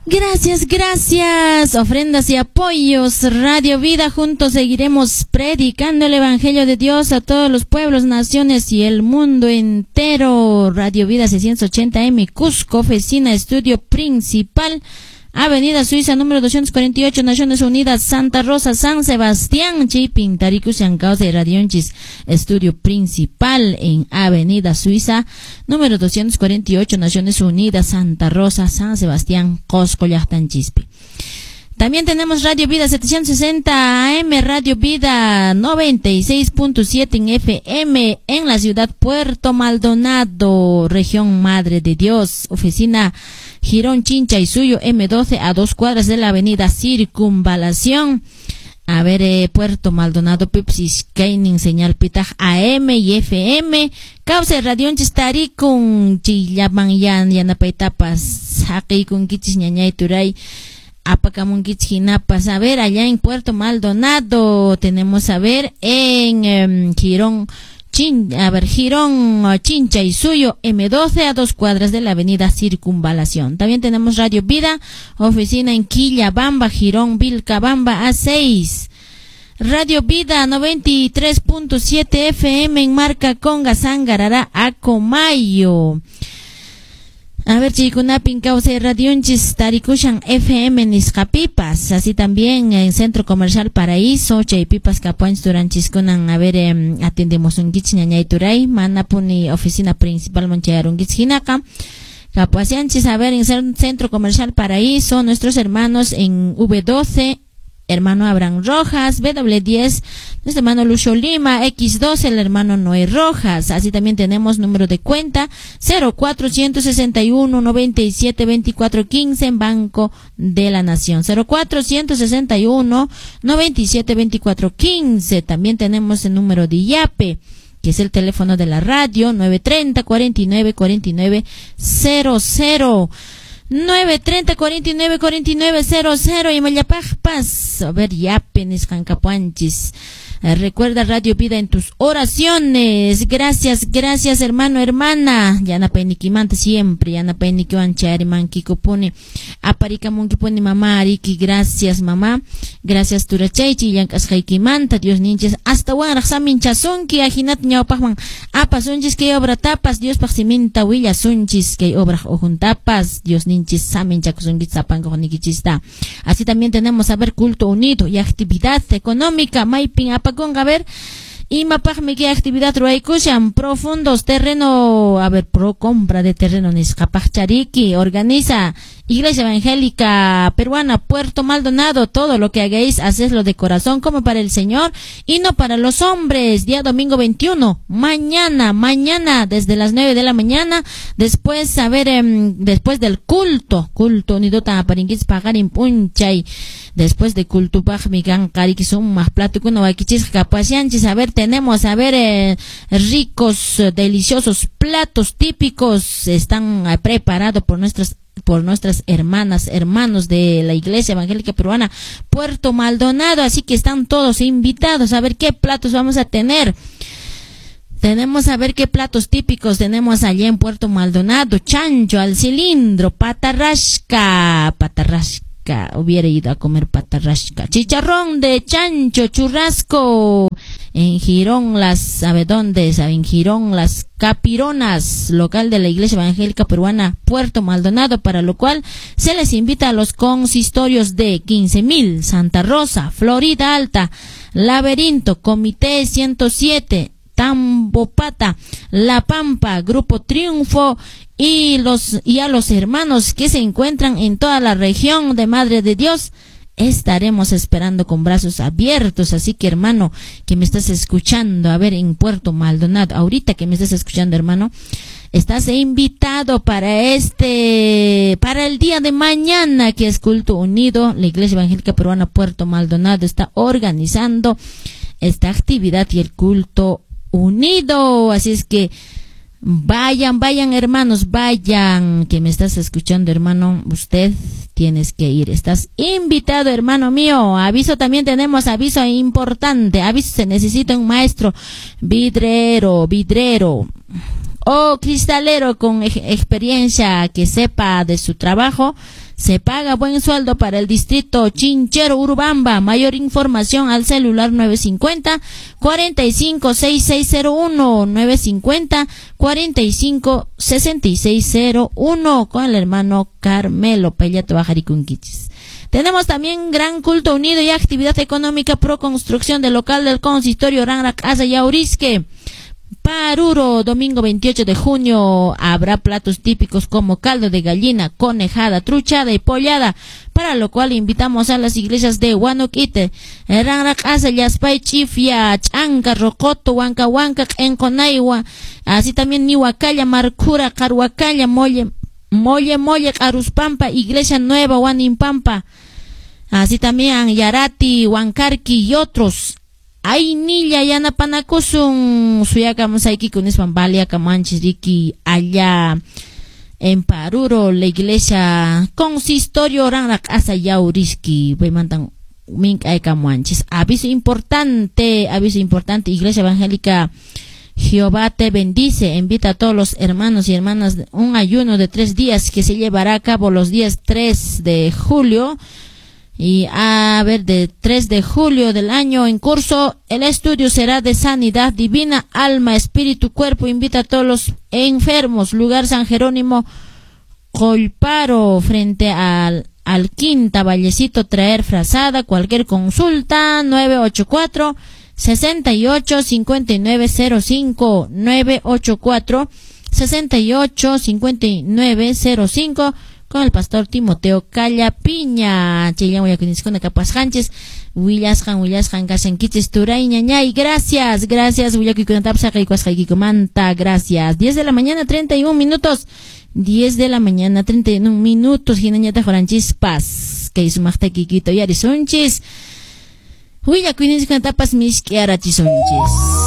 Gracias. Ofrendas y apoyos. Radio Vida, juntos seguiremos predicando el Evangelio de Dios a todos los pueblos, naciones y el mundo entero. Radio Vida 680M, Cusco, oficina, estudio principal. Avenida Suiza, número 248, Naciones Unidas, Santa Rosa, San Sebastián, Chiping, Taricus, Yancaos de Radionchis, estudio principal en Avenida Suiza, número 248, Naciones Unidas, Santa Rosa, San Sebastián, Cosco, Yachtan, Chispi. También tenemos Radio Vida 760 AM, Radio Vida 96.7 en FM en la ciudad Puerto Maldonado, región Madre de Dios, oficina Girón Chincha y Suyo, M12 a 2 cuadras de la avenida Circunvalación. A ver, Puerto Maldonado, Pepsis, Kaining, señal Pitaj, AM y FM. Causa Radión Chistari con Chillaban Yanapaitapas, Haki con Kichis Ñañay Turay, Apacamun Kichinapas. A ver, allá en Puerto Maldonado tenemos, a ver, en Girón Chincha y Suyo, M12 a 2 cuadras de la avenida Circunvalación. También tenemos Radio Vida, oficina en Quillabamba, Girón, Vilcabamba, A6. Radio Vida 93.7 FM en Marca Conga, Sangarará, Acomayo. A ver, Chikunapin, Causa Radionchis, Tarikushan, FM, Niscapipas. Así también en Centro Comercial Paraíso, Chaypipas, Capuanch, Turanchiskunan. A ver, atendemos un Gichñañay Turay, Manapuni, oficina principal, Monchayarun Gichjinaka. Capuasianchis, a ver, en Centro Comercial Paraíso, nuestros hermanos en V12, hermano Abraham Rojas, W10, nuestro hermano Lucio Lima, X12, el hermano Noé Rojas. Así también tenemos número de cuenta 0461 97 24 15 en Banco de la Nación, 0461 97 24 15. También tenemos el número de IAPE, que es el teléfono de la radio, 930 49 49 00. 930 49 49 00 y Mayapajpas. A ver, Yapenes, Cancapuanchis. Recuerda Radio Vida en tus oraciones. Gracias, hermano, hermana. Yana Peniquimanta siempre. Yana Peniquimanchari, Manquico pone. Aparica Monqui pone mamá, Ariki. Gracias, mamá. Gracias, Turachaichi. Yancas Jaikimanta, Dios ninches. Hasta Wanraxamin Chazunki, Ajinat Ñaupajman. Apasunchis que obra tapas, Dios Paximinta, Willa Sunchis que obra ojuntapas, Dios ninches, Samin Chacusunguit Zapango Nikichista. Así también tenemos, a ver, culto unido y actividad económica. Maipin Apagón, a ver. Y mapajme que actividad ruaikushan profundos terreno, a ver, pro compra de terreno Niscapachariki, organiza Iglesia Evangélica Peruana Puerto Maldonado. Todo lo que hagáis, hacedlo de corazón como para el Señor y no para los hombres. Día domingo 21, mañana desde las 9 de la mañana, después, a ver, después del culto unido ta paringuis pagar en punchay, después de culto pajmigan kariki son más plato que no vaquichis capasianchis. A ver, tenemos, a ver, ricos, deliciosos platos típicos están preparados por nuestras hermanos de la Iglesia Evangélica Peruana Puerto Maldonado, así que están todos invitados. A ver qué platos vamos a tener. Tenemos, a ver qué platos típicos tenemos allá en Puerto Maldonado: chancho al cilindro, patarrasca, hubiera ido a comer patarrasca, chicharrón de chancho, churrasco. En Girón en Girón las Capironas, local de la Iglesia Evangélica Peruana Puerto Maldonado, para lo cual se les invita a los consistorios de 15.000, Santa Rosa, Florida Alta, Laberinto, Comité 107, Tambopata, La Pampa, Grupo Triunfo y a los hermanos que se encuentran en toda la región de Madre de Dios. Estaremos esperando con brazos abiertos. Así que, hermano, que me estás escuchando, a ver, en Puerto Maldonado, ahorita que me estás escuchando, hermano, estás invitado para el día de mañana, que es culto unido. La Iglesia Evangélica Peruana Puerto Maldonado está organizando esta actividad y el culto unido. Así es que vayan, hermanos, vayan, que me estás escuchando, hermano, usted tienes que ir, estás invitado, hermano mío. Aviso, también tenemos aviso importante, se necesita un maestro vidrero, o cristalero con experiencia que sepa de su trabajo. Se paga buen sueldo para el distrito Chinchero, Urubamba. Mayor información al celular 950-456601, 950-456601, con el hermano Carmelo Pellato Bajaricunquichis. Tenemos también gran culto unido y actividad económica pro construcción del local del consistorio Ranrak Asa Yaurisque. Paruro, domingo 28 de junio, habrá platos típicos como caldo de gallina, conejada, truchada y pollada, para lo cual invitamos a las iglesias de Huanuquite, Ranrak Asa, Yaspay, Chifia, Chanca, Rocoto, Huancahuanca, Enconaiwa, así también Nihuacalla, Marcura, Carhuacalla, Molle, Caruspampa, Iglesia Nueva, Huanimpampa, así también Yarati, Huancarqui y otros. Ay, nilla, yana panacosun, suyacamos aquí con Espambalia, Camanchis, Ricky, allá en Paruro, la iglesia consistorio Ranrak Asa Yauriski, mandan mink ay Camanchis. Aviso importante, Iglesia Evangélica Jehová te bendice, invita a todos los hermanos y hermanas un ayuno de 3 días que se llevará a cabo los días 3 de julio. Y de 3 de julio del año en curso, el estudio será de sanidad divina, alma, espíritu, cuerpo. Invita a todos los enfermos. Lugar San Jerónimo Colparo, frente al Quinta Vallecito, traer frazada. Cualquier consulta, 984-68-5905, 984-68-5905, con el pastor Timoteo Callapiña. Chayán voy a conocer capas hanches. Willashan, Casanquiches, Turay, ñañay. Gracias. Gracias. 10 de la mañana, 31 minutos. 10 de la mañana, 31 minutos. Ginañata Joranchis Paz. Que es Magta Kikito y Arizonchis. Huilla Cuinis con tapas mis que arachizonchis.